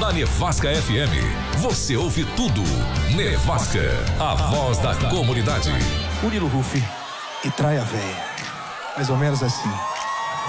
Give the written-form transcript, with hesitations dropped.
Na Nevasca FM, você ouve tudo. Nevasca, a voz da comunidade. Murilo Rufi e Traia Véia. Mais ou menos assim.